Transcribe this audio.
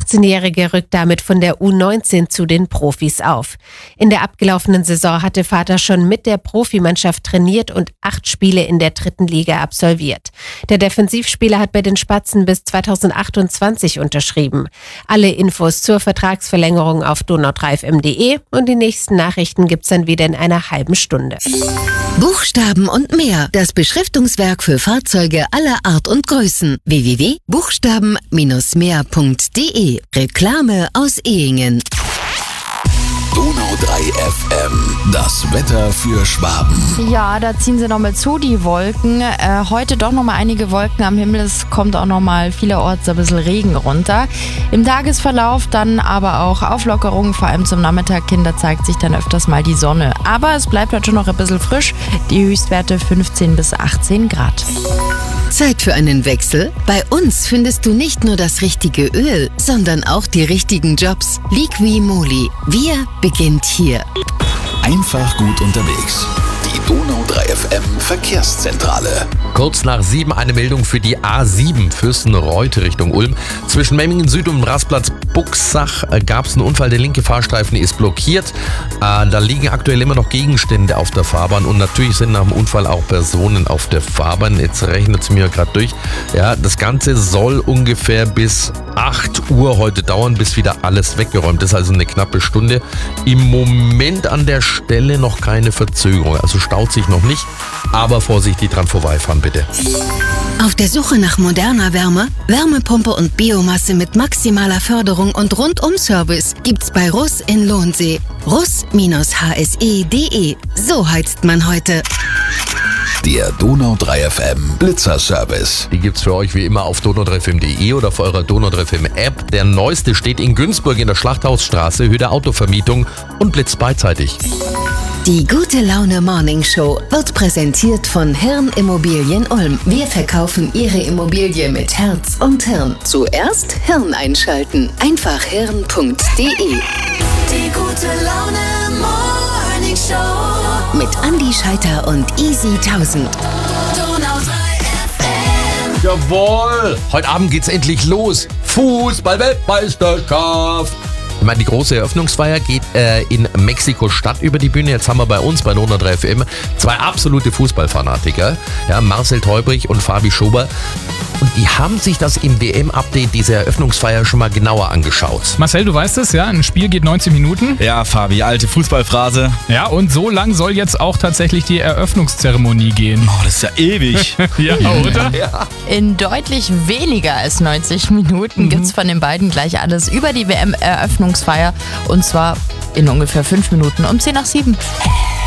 18-Jährige rückt damit von der U19 zu den Profis auf. In der abgelaufenen Saison hatte Vater schon mit der Profimannschaft trainiert und 8 Spiele in der 3. Liga absolviert. Der Defensivspieler hat bei den Spatzen bis 2028 unterschrieben. Alle Infos zur Vertragsverlängerung auf donau3fm.de und die nächsten Nachrichten gibt's dann wieder in einer halben Stunde. Buchstaben und mehr. Das Beschriftungswerk für Fahrzeuge aller Art und Größen. www.buchstaben-mehr.de. Reklame aus Ehingen. Donau3FM. Das Wetter für Schwaben. Ja, da ziehen sie nochmal zu, die Wolken. Heute doch nochmal einige Wolken am Himmel. Es kommt auch nochmal vielerorts ein bisschen Regen runter. Im Tagesverlauf dann aber auch Auflockerungen, vor allem zum Nachmittag hin, da zeigt sich dann öfters mal die Sonne. Aber es bleibt heute schon noch ein bisschen frisch. Die Höchstwerte 15 bis 18 Grad. Zeit für einen Wechsel? Bei uns findest du nicht nur das richtige Öl, sondern auch die richtigen Jobs. Liqui-Moly. Wir beginnt hier. Einfach gut unterwegs. Die Donau3FM Verkehrszentrale. Kurz nach 7 eine Meldung für die A7 Fürstenreuth Richtung Ulm. Zwischen Memmingen Süd und Rastplatz Buxach gab es einen Unfall. Der linke Fahrstreifen ist blockiert. Da liegen aktuell immer noch Gegenstände auf der Fahrbahn und natürlich sind nach dem Unfall auch Personen auf der Fahrbahn. Jetzt rechnet es mir gerade durch. Ja, das Ganze soll ungefähr bis 8 Uhr heute dauern, bis wieder alles weggeräumt ist. Also eine knappe Stunde. Im Moment an der Stelle noch keine Verzögerung. Also staut sich noch nicht, aber vorsichtig dran vorbeifahren bitte. Auf der Suche nach moderner Wärme, Wärmepumpe und Biomasse mit maximaler Förderung und Rundum-Service gibt's bei Russ in Lohnsee. Russ-hse.de. So heizt man heute. Der Donau3FM Blitzerservice. Die gibt's für euch wie immer auf donau3fm.de oder auf eurer Donau3FM App. Der neueste steht in Günzburg in der Schlachthausstraße, Höhe der Autovermietung und blitzt beidseitig. Die Gute Laune Morning Show wird präsentiert von Hirn Immobilien Ulm. Wir verkaufen Ihre Immobilie mit Herz und Hirn. Zuerst Hirn einschalten. Einfach hirn.de. Die Gute Laune Morning Show. Mit Andi Scheiter und Easy 1000. Donau3FM. Jawohl! Heute Abend geht's endlich los. Fußball-Weltmeisterschaft. Ich meine, die große Eröffnungsfeier geht in Mexiko-Stadt über die Bühne. Jetzt haben wir bei uns bei Donau3FM 2 absolute Fußballfanatiker, ja, Marcel Teubrich und Fabi Schober. Und die haben sich das im WM-Update dieser Eröffnungsfeier schon mal genauer angeschaut. Marcel, du weißt es, ja, ein Spiel geht 90 Minuten. Ja, Fabi, alte Fußballphrase. Ja, und so lang soll jetzt auch tatsächlich die Eröffnungszeremonie gehen. Oh, das ist ja ewig. Ja, oder? Ja. In deutlich weniger als 90 Minuten gibt's von den beiden gleich alles über die WM-Eröffnungsfeier. Und zwar in ungefähr 5 Minuten um 6:50.